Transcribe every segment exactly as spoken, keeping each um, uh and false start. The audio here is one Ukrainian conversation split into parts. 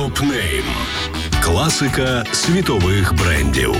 Топ-нейм. Класика світових брендів.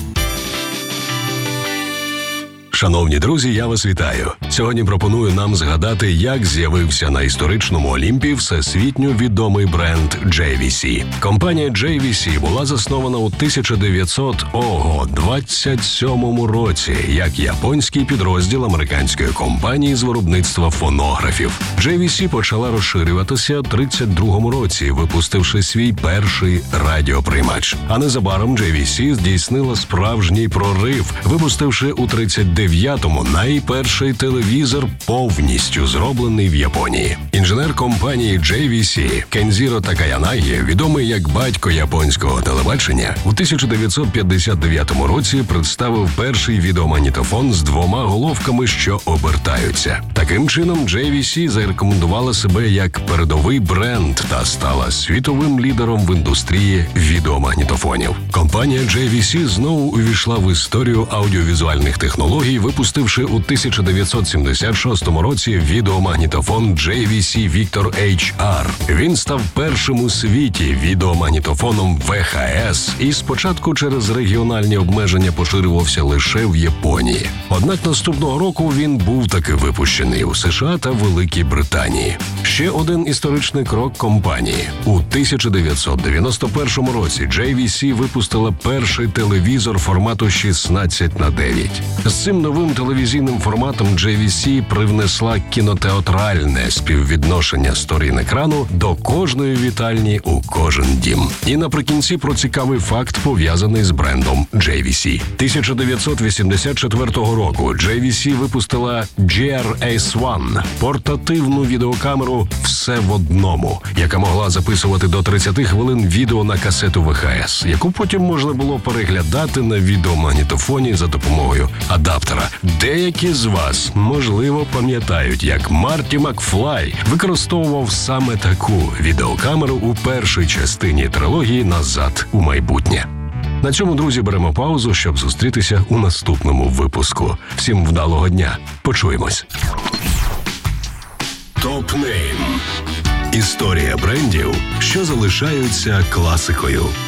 Шановні друзі, я вас вітаю. Сьогодні пропоную нам згадати, як з'явився на історичному Олімпі всесвітньо відомий бренд джей ві сі. Компанія джей ві сі була заснована у тисяча дев'ятсот двадцять сьомому році як японський підрозділ американської компанії з виробництва фонографів. джей ві сі почала розширюватися в тридцять другому році, випустивши свій перший радіоприймач. А незабаром джей ві сі здійснила справжній прорив, випустивши у тридцять дев'ятому найперший телевізор, повністю зроблений в Японії. Інженер компанії джей ві сі Кензіро Такаянагі, відомий як батько японського телебачення, у тисяча дев'ятсот п'ятдесят дев'ятому році представив перший відеомагнітофон з двома головками, що обертаються. Таким чином, джей ві сі зарекомендувала себе як передовий бренд та стала світовим лідером в індустрії відеомагнітофонів. Компанія джей ві сі знову увійшла в історію аудіовізуальних технологій, випустивши у тисяча дев'ятсот сімдесят шостому році відеомагнітофон джей ві сі Victor ейч ар. Він став першим у світі відеомагнітофоном ве ха ес і спочатку через регіональні обмеження поширювався лише в Японії. Однак наступного року він був таки випущений у США та Великій Британії. Ще один історичний крок компанії. У тисяча дев'ятсот дев'яносто першому році джей ві сі випустила перший телевізор формату шістнадцять на дев'ять. З цим новим телевізійним форматом джей ві сі привнесла кінотеатральне співвідношення сторін екрану до кожної вітальні у кожен дім. І наприкінці про цікавий факт, пов'язаний з брендом джей ві сі. тисяча дев'ятсот вісімдесят четвертого року джей ві сі випустила джі ар ес один – портативну відеокамеру «Все в одному», яка могла записувати до тридцять хвилин відео на касету ве ха ес, яку потім можна було переглядати на відеомагнітофоні за допомогою адаптера. Деякі з вас, можливо, пам'ятають, як Марті Макфлай використовував саме таку відеокамеру у першій частині трилогії «Назад у майбутнє». На цьому, друзі, беремо паузу, щоб зустрітися у наступному випуску. Всім вдалого дня. Почуємось. Топ-нейм. Історія брендів, що залишаються класикою.